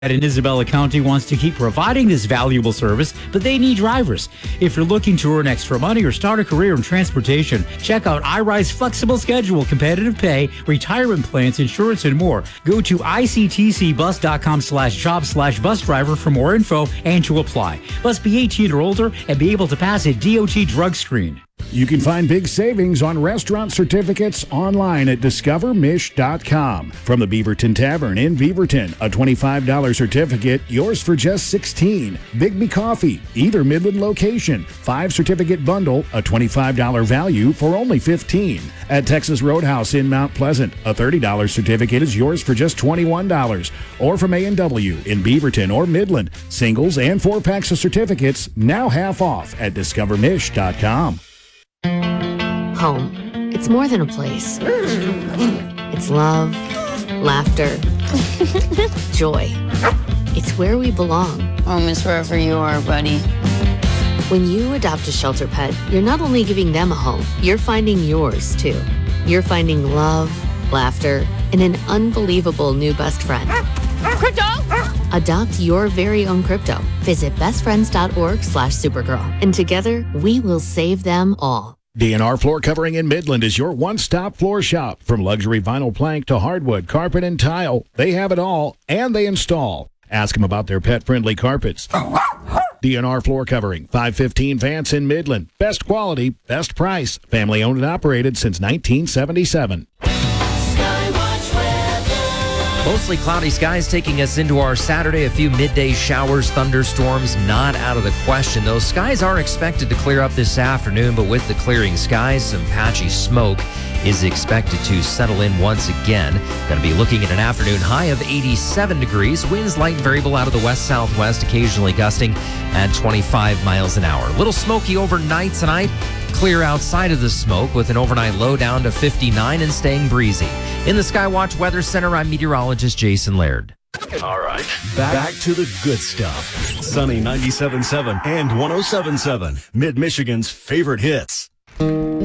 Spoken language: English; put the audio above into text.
in Isabella County wants to keep providing this valuable service, but they need drivers. If you're looking to earn extra money or start a career in transportation, check out iRide's flexible schedule, competitive pay, retirement plans, insurance, and more. Go to ictcbus.com/job/bus driver for more info and to apply. Must be 18 or older and be able to pass a DOT drug screen. You can find big savings on restaurant certificates online at discovermish.com. From the Beaverton Tavern in Beaverton, a $25 certificate, yours for just $16. Bigby Coffee, either Midland location, 5-certificate bundle, a $25 value for only $15. At Texas Roadhouse in Mount Pleasant, a $30 certificate is yours for just $21. Or from A&W in Beaverton or Midland, singles and 4-packs of certificates now half off at discovermish.com. Home. It's more than a place. It's love, laughter, joy. It's where we belong. Home is wherever you are, buddy. When you adopt a shelter pet, you're not only giving them a home, you're finding yours too. You're finding love, laughter, and an unbelievable new best friend. Crypto! Adopt your very own crypto. Visit bestfriends.org/Supergirl. And together, we will save them all. DNR Floor Covering in Midland is your one-stop floor shop. From luxury vinyl plank to hardwood, carpet, and tile, they have it all, and they install. Ask them about their pet-friendly carpets. DNR Floor Covering, 515 Vance in Midland. Best quality, best price. Family owned and operated since 1977. Mostly cloudy skies taking us into our Saturday. A few midday showers, thunderstorms, not out of the question. Those skies are expected to clear up this afternoon, but with the clearing skies, some patchy smoke is expected to settle in once again. Going to be looking at an afternoon high of 87 degrees. Winds light and variable out of the west-southwest, occasionally gusting at 25 miles an hour. A little smoky overnight tonight. Clear outside of the smoke with an overnight low down to 59 and staying breezy. In the Skywatch Weather Center, I'm meteorologist Jason Laird. All right, back to the good stuff. Sunny 97.7 and 107.7, Mid-Michigan's favorite hits.